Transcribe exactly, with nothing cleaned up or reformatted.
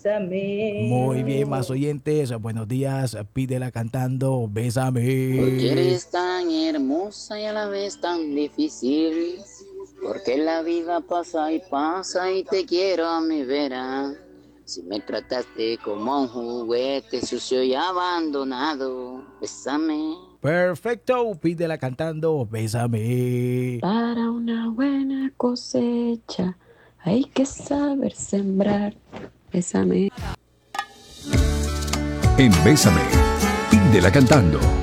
Muy bien, más Bésame. oyentes. Buenos días. Pídela cantando. Porque Bésame. eres tan hermosa y a la vez tan difícil. Porque la vida pasa y pasa y te quiero a mi vera. Si me trataste como un juguete sucio y abandonado, bésame. Perfecto. Pídela cantando. Bésame. Para una buena cosecha hay que saber sembrar. Bésame. En Bésame, pídela cantando.